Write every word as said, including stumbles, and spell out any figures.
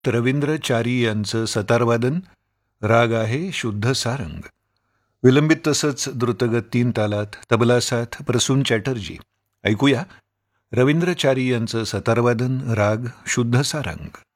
रवींद्र चारी यांचं सतारवादन. राग आहे शुद्ध सारंग. विलंबित तसंच द्रुतगत तीन तालात तबला साथ प्रसून चॅटर्जी. ऐकूया रवींद्र चारी यांचं सतारवादन, राग शुद्ध सारंग.